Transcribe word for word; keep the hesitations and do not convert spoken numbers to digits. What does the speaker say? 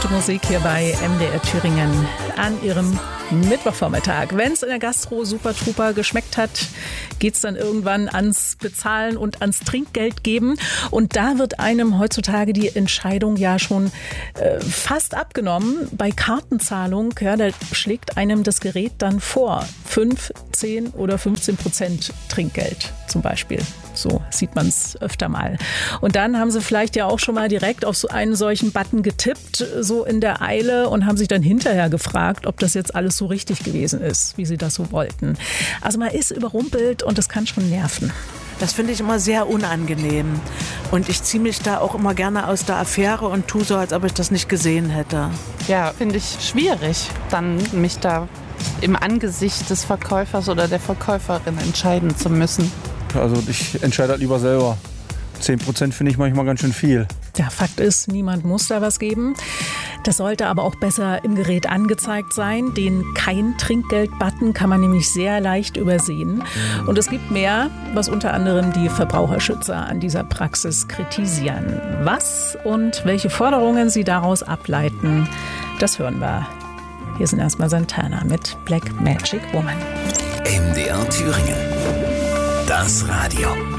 gute Musik hier bei M D R Thüringen an Ihrem Mittwochvormittag. Wenn es in der Gastro Super Trooper geschmeckt hat, geht es dann irgendwann ans Bezahlen und ans Trinkgeld geben. Und da wird einem heutzutage die Entscheidung ja schon äh, fast abgenommen. Bei Kartenzahlung, ja, da schlägt einem das Gerät dann vor. fünf, zehn oder fünfzehn Prozent Trinkgeld zum Beispiel. So sieht man es öfter mal. Und dann haben sie vielleicht ja auch schon mal direkt auf so einen solchen Button getippt, so in der Eile, und haben sich dann hinterher gefragt, ob das jetzt alles so richtig gewesen ist, wie sie das so wollten. Also man ist überrumpelt und das kann schon nerven. Das finde ich immer sehr unangenehm. Und ich ziehe mich da auch immer gerne aus der Affäre und tue so, als ob ich das nicht gesehen hätte. Ja, finde ich schwierig, dann mich da im Angesicht des Verkäufers oder der Verkäuferin entscheiden zu müssen. Also ich entscheide halt lieber selber. zehn Prozent finde ich manchmal ganz schön viel. Ja, Fakt ist, niemand muss da was geben. Das sollte aber auch besser im Gerät angezeigt sein. Den Kein-Trinkgeld-Button kann man nämlich sehr leicht übersehen. Und es gibt mehr, was unter anderem die Verbraucherschützer an dieser Praxis kritisieren. Was und welche Forderungen sie daraus ableiten, das hören wir. Hier sind erstmal Santana mit Black Magic Woman. M D R Thüringen. Das Radio.